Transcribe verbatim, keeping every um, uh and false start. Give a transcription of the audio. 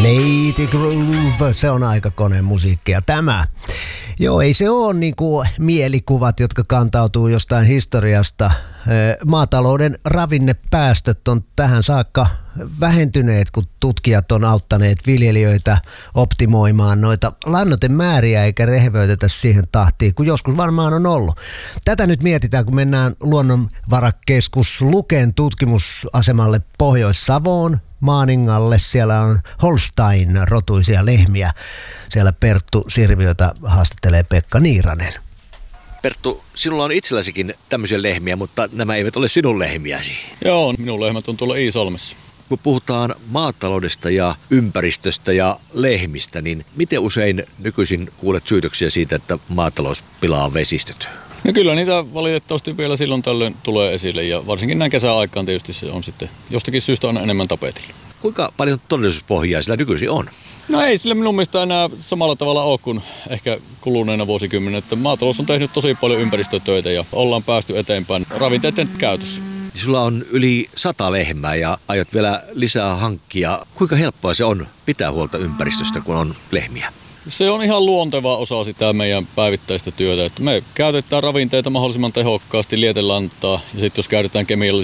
Lady Groove, se on aika koneen musiikkia tämä. Joo, ei se ole niinku mielikuvat, jotka kantautuu jostain historiasta. Maatalouden ravinnepäästöt on tähän saakka vähentyneet, kun tutkijat on auttaneet viljelijöitä optimoimaan noita lannoitemääriä eikä rehevöitetä siihen tahtiin, kun joskus varmaan on ollut. Tätä nyt mietitään, kun mennään Luonnonvarakeskus Luken tutkimusasemalle Pohjois-Savoon, Maaningalle. Siellä on Holstein-rotuisia lehmiä. Siellä Perttu Sirviötä haastattelee Pekka Niiranen. Perttu, sinulla on itselläsikin tämmöisiä lehmiä, mutta nämä eivät ole sinun lehmiäsi. Joo, minun lehmät on tuolla Iisalmessa. Kun puhutaan maataloudesta ja ympäristöstä ja lehmistä, niin miten usein nykyisin kuulet syytöksiä siitä, että maatalous pilaa vesistöt? No kyllä niitä valitettavasti vielä silloin tällöin tulee esille ja varsinkin näin kesäaikaan tietysti se on sitten jostakin syystä on enemmän tapetilla. Kuinka paljon todellisuuspohjaa sillä nykyisin on? No ei sillä minun mielestä enää samalla tavalla ole kuin ehkä kuluneena vuosikymmenen, että maatalous on tehnyt tosi paljon ympäristötöitä ja ollaan päästy eteenpäin ravinteiden käytössä. Sulla on yli sata lehmää ja aiot vielä lisää hankkia. Kuinka helppoa se on pitää huolta ympäristöstä, kun on lehmiä? Se on ihan luonteva osa sitä meidän päivittäistä työtä. Että me käytetään ravinteita mahdollisimman tehokkaasti, lietelantaa ja sitten jos käytetään kemiallisia